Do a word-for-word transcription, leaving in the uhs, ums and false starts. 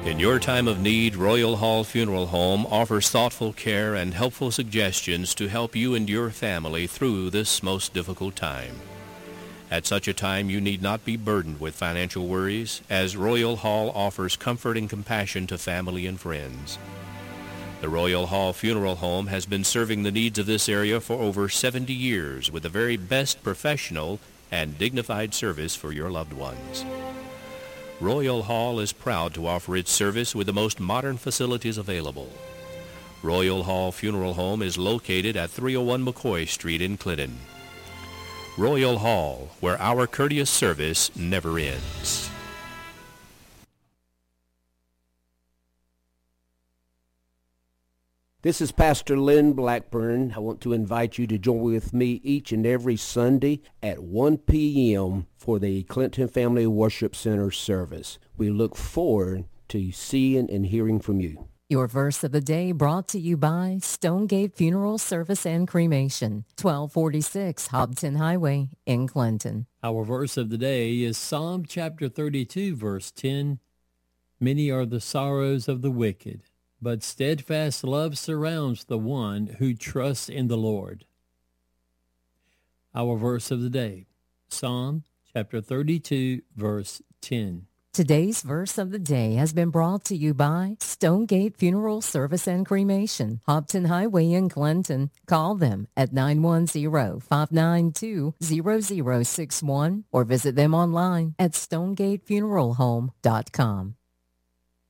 In your time of need, Royal Hall Funeral Home offers thoughtful care and helpful suggestions to help you and your family through this most difficult time. At such a time, you need not be burdened with financial worries, as Royal Hall offers comfort and compassion to family and friends. The Royal Hall Funeral Home has been serving the needs of this area for over seventy years with the very best professional and dignified service for your loved ones. Royal Hall is proud to offer its service with the most modern facilities available. Royal Hall Funeral Home is located at three oh one McCoy Street in Clinton. Royal Hall, where our courteous service never ends. This is Pastor Lynn Blackburn. I want to invite you to join with me each and every Sunday at one p.m. for the Clinton Family Worship Center service. We look forward to seeing and hearing from you. Your verse of the day brought to you by Stonegate Funeral Service and Cremation, twelve forty-six Hobson Highway in Clinton. Our verse of the day is Psalm chapter thirty-two, verse ten. Many are the sorrows of the wicked, but steadfast love surrounds the one who trusts in the Lord. Our verse of the day, Psalm chapter thirty-two, verse ten. Today's verse of the day has been brought to you by Stonegate Funeral Service and Cremation, Hobson Highway in Clinton. Call them at nine one zero, five nine two, zero zero six one or visit them online at stonegate funeral home dot com.